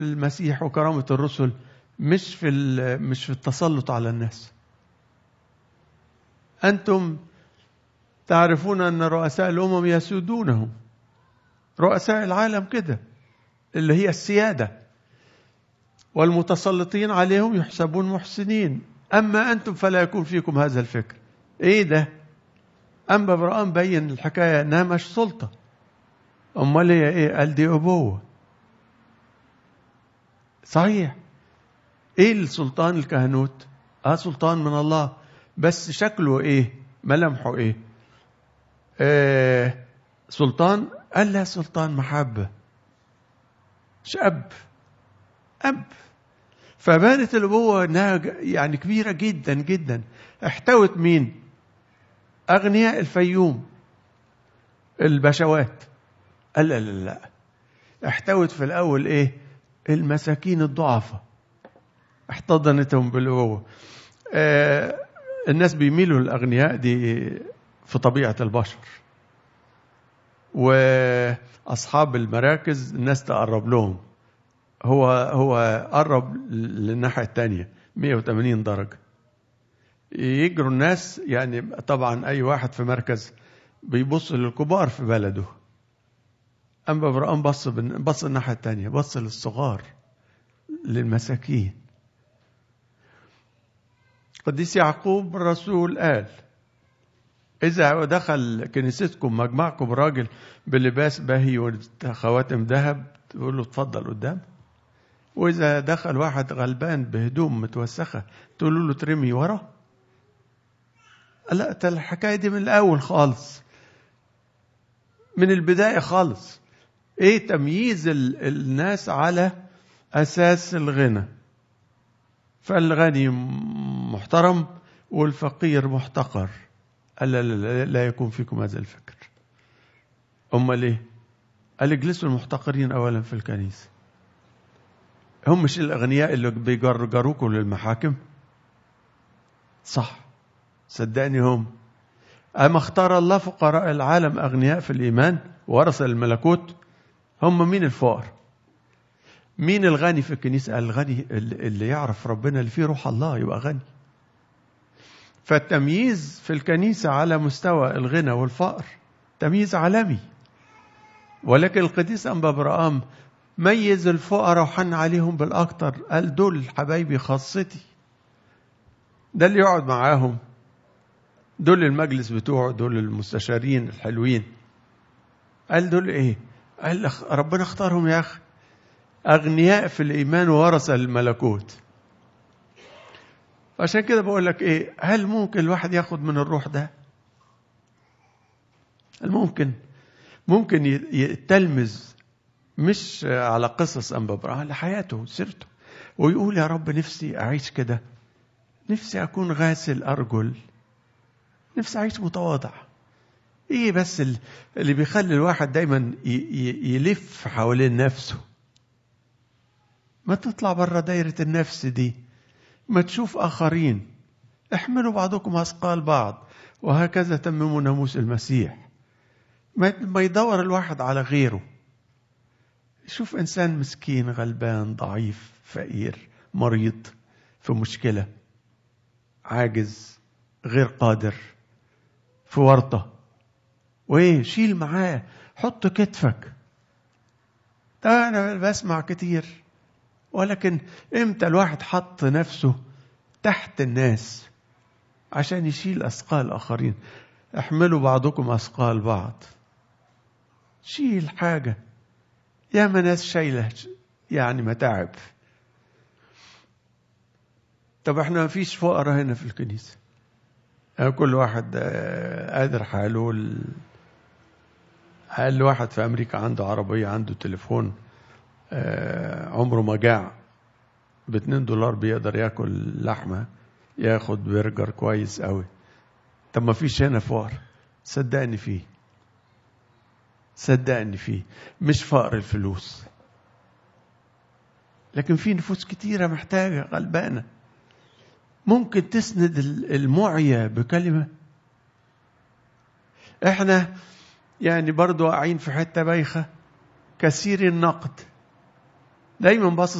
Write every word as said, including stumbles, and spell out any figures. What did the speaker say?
المسيح وكرامة الرسل مش في مش في التسلط على الناس. أنتم تعرفون أن رؤساء الأمم يسودونهم، رؤساء العالم كده اللي هي السيادة، والمتسلطين عليهم يحسبون محسنين، أما أنتم فلا يكون فيكم هذا الفكر. إيه ده؟ أنبا برام بين الحكاية أنها مش سلطة، أمال هي إيه؟ قال دي أبوة. صحيح. إيه السلطان الكهنوت؟ آه سلطان من الله، بس شكله إيه؟ ملامحه إيه؟ آه سلطان؟ قال لا، سلطان محبة، مش أب، أب. فبانت الأبوة أنها يعني كبيرة جدا جدا. احتوت مين؟ أغنياء الفيوم، البشوات. قال لا لا لا، احتوت في الأول إيه؟ المساكين الضعفاء، احتضنتهم بالأبوة. آه الناس بيميلوا للأغنياء دي في طبيعة البشر، وأصحاب المراكز الناس تقرب لهم. هو هو قرب للناحية التانية مية وثمانين درجة، يجروا الناس. يعني طبعا أي واحد في مركز بيبص للكبار في بلده، أما برقم بص بص الناحية التانية، بص للصغار، للمساكين. قديس يعقوب الرسول قال: إذا دخل كنيستكم مجمعكم راجل بلباس باهي وخواتم ذهب، تقول له اتفضل قدام. وإذا دخل واحد غلبان بهدوم متوسخة، تقول له ترمي ورا. لا، الحكاية دي من الأول خالص، من البداية خالص. إيه؟ تمييز الناس على أساس الغنى. فالغني محترم والفقير محتقر. قال لا لا, لا يكون فيكم هذا الفكر. أما ليه؟ قال اجلسوا المحتقرين أولا في الكنيسة. هم مش الأغنياء اللي بيجرجروكم للمحاكم؟ صح، صدقني هم. أما اختار الله فقراء العالم أغنياء في الإيمان ورث الملكوت. هم مين الفقر؟ مين الغني في الكنيسة؟ الغني اللي يعرف ربنا، اللي فيه روح الله، يبقى غني. فالتمييز في الكنيسة على مستوى الغنى والفقر تمييز عالمي. ولكن القديس أنبا برقام ميز الفقراء وحن عليهم بالأكتر. قال دول حبايبي خاصتي، ده اللي يقعد معاهم، دول المجلس بتوعه، دول المستشارين الحلوين. قال دول ايه؟ قال ربنا اختارهم يا أخي أغنياء في الإيمان وورث الملكوت. عشان كده بقول لك ايه، هل ممكن الواحد ياخد من الروح ده؟ الممكن ممكن يتلمذ مش على قصص أنبا برقام، على حياته وسيرته، ويقول يا رب نفسي أعيش كده، نفسي أكون غاسل أرجل، نفسي أعيش متواضع. إيه بس اللي بيخلي الواحد دايما يلف حوالين نفسه؟ ما تطلع برا دايرة النفس دي، ما تشوف آخرين. احملوا بعضكم أثقال بعض وهكذا تمموا ناموس المسيح. ما يدور الواحد على غيره. شوف إنسان مسكين غلبان ضعيف فقير مريض في مشكلة، عاجز غير قادر، في ورطة، وإيه؟ شيل معاه، حط كتفك. ده أنا بسمع كتير، ولكن إمتى الواحد حط نفسه تحت الناس عشان يشيل أثقال آخرين؟ احملوا بعضكم أثقال بعض. شيل حاجة. يا ما ناس شايلة يعني متاعب. طب احنا ما فيش فقراء هنا في الكنيسة؟ كل واحد قادر حاله. أقل واحد في أمريكا عنده عربية، عنده تليفون، عمره ما جاع، باتنين دولار بيقدر ياكل لحمة، ياخد برجر كويس قوي. طب ما فيش هنا فقر؟ صدقني فيه، صدقني فيه. مش فقر الفلوس، لكن في نفوس كتيرة محتاجة غلبانة. ممكن تسند المعية بكلمة. احنا يعني برضو واقعين في حتة بايخة، كثير النقد. دايما باصص